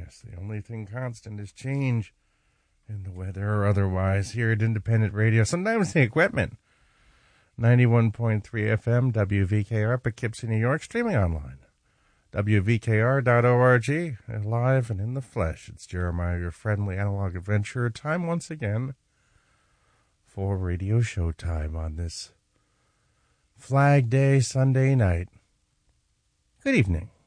Yes, the only thing constant is change in the weather or otherwise here at Independent Radio. Sometimes the equipment. 91.3 FM, WVKR, Poughkeepsie, New York, streaming online. WVKR.org, live and in the flesh. It's Jeremiah, your friendly analog adventurer. Time once again for Radio Showtime on this Flag Day Sunday night. Good evening.